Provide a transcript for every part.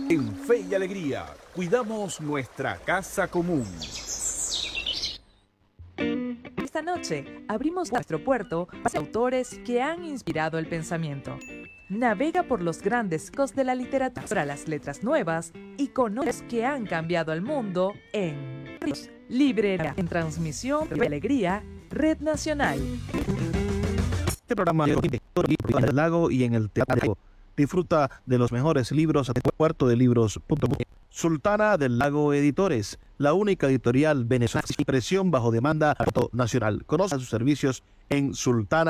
En Fe y Alegría, cuidamos nuestra casa común. Esta noche abrimos nuestro puerto para autores que han inspirado el pensamiento. Navega por los grandes cos de la literatura, las letras nuevas y conoce que han cambiado el mundo en Librería en Transmisión Fe y Alegría, Red Nacional. Este programa en el lago y en el teatro. Disfruta de los mejores libros a puertodelibros.com. Sultana del Lago Editores, la única editorial venezolana sin presión bajo demanda nacional. Conoce sus servicios en Sultana.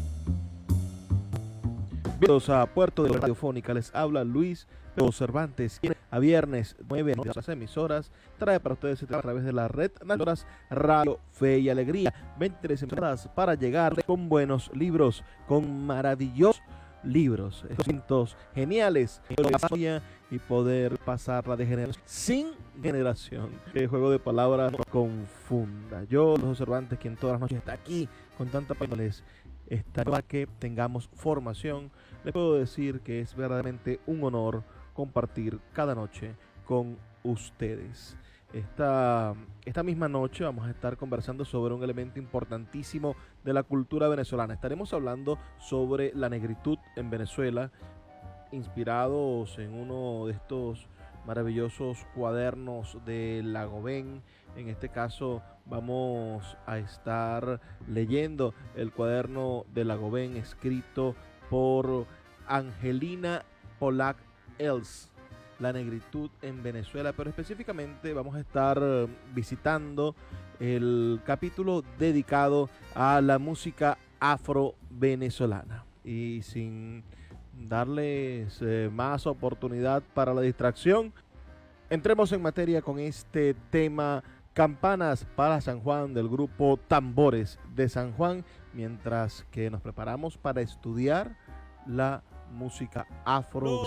Bienvenidos a Puerto de Radiofónica, les habla Luis Pedro Cervantes. A viernes 9 de las emisoras trae para ustedes a través de la red nacional Radio Fe y Alegría 23 emisoras para llegar con buenos libros, con maravillosos libros, distintos geniales y poder pasarla de generación sin generación. Que el juego de palabras no confunda. Yo, los Cervantes, quien todas las noches está aquí con tanta pasión, está para que tengamos formación. Les puedo decir que es verdaderamente un honor compartir cada noche con ustedes. Esta misma noche vamos a estar conversando sobre un elemento importantísimo de la cultura venezolana. Estaremos hablando sobre la negritud en Venezuela, inspirados en uno de estos maravillosos cuadernos de Lagobén. En este caso vamos a estar leyendo el cuaderno de Lagobén escrito por Angelina Polak Els, la negritud en Venezuela, pero específicamente vamos a estar visitando el capítulo dedicado a la música afro-venezolana. Y sin darles más oportunidad para la distracción, entremos en materia con este tema: Campanas para San Juan, del grupo Tambores de San Juan, mientras que nos preparamos para estudiar la música afro.